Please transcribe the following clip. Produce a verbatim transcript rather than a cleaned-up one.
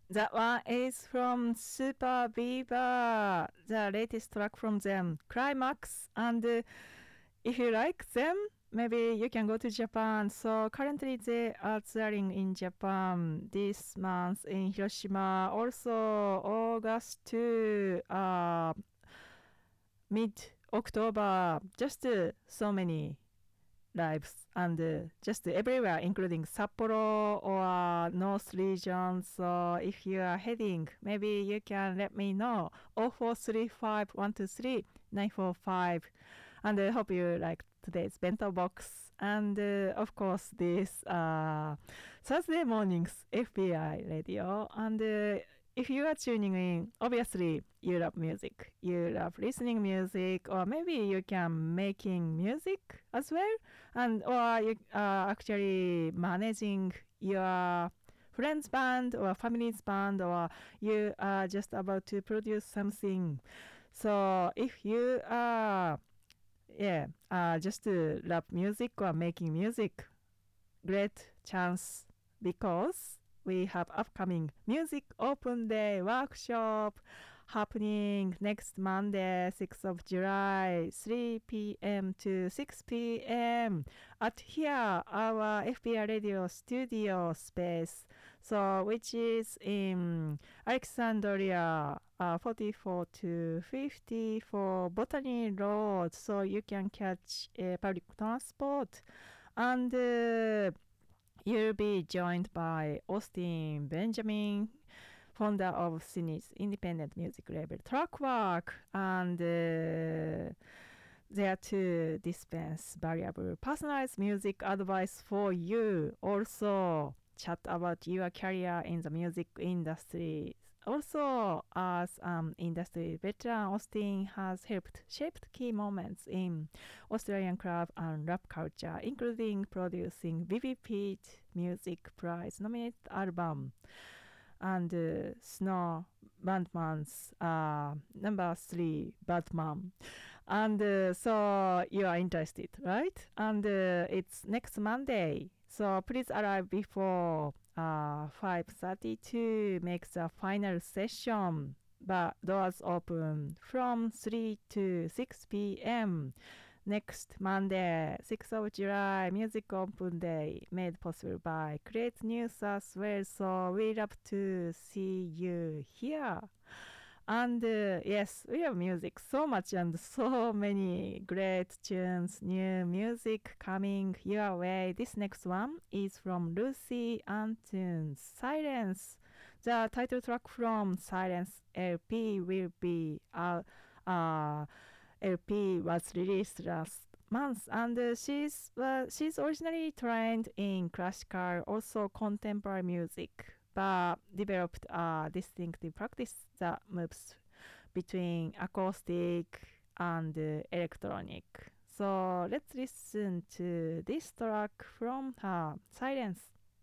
That one is from Super Beaver, the latest track from them, Climax. And uh, if you like them, maybe you can go to Japan. So currently they are touring in Japan this month in Hiroshima. Also August to uh, mid October. Just uh, so many lives and uh, just everywhere, including Sapporo or North region. So if you are heading, maybe you can let me know. oh four three five one two three nine four five. And I hope you like today's bento box. And uh, of course, this uh, Thursday mornings F B I radio. And uh, if you are tuning in, obviously you love music. You love listening music, or maybe you can making music as well, and or you are actually managing your friend's band or family's band, or you are just about to produce something. So if you are yeah uh, just uh, love music or making music, great chance, because we have upcoming music open day workshop happening next Monday, sixth of July, three p.m. to six p.m. at here, our F B I Radio studio space, so which is in Alexandria, uh, forty-four to fifty-four Botany Road. So you can catch a public transport, and uh, you'll be joined by Austin Benjamin, founder of Sydney's independent music label Trackwork, and uh, there to dispense valuable personalized music advice for you. Also, chat about your career in the music industry. Also, as um, industry veteran, Austin has helped shaped key moments in Australian club and rap culture, including producing Vivi Pete Music Prize nominated album and uh, Snow Bandman's uh, number three Batman. And uh, so you are interested, right? And uh, it's next Monday. So please arrive before uh, five thirty to make the final session. But doors open from three to six p.m. Next Monday, sixth of July, Music Open Day, made possible by Create News as well. So we love to see you here. And uh, yes, we have music so much and so many great tunes, new music coming your way. This next one is from Lucy Antunes, Silence. The title track from Silence L P will be uh, uh, L P was released last month, and uh, she's uh, she's originally trained in classical, also contemporary music, but developed a distinctive practice that moves between acoustic and uh, electronic. So let's listen to this track from her, Silence.